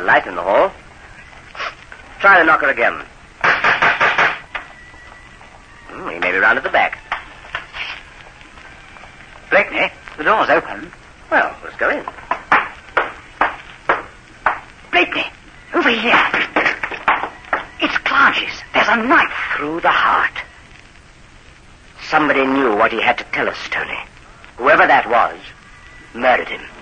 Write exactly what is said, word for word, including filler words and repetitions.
light in the hall. Try the knocker again. Hmm, he may be round at the back. Blakeney, the door's open. Well, let's go in. Blakeney, over here. It's Clarges. There's a knife. Through the heart. Somebody knew what he had to tell us, Tony. Whoever that was, murdered him.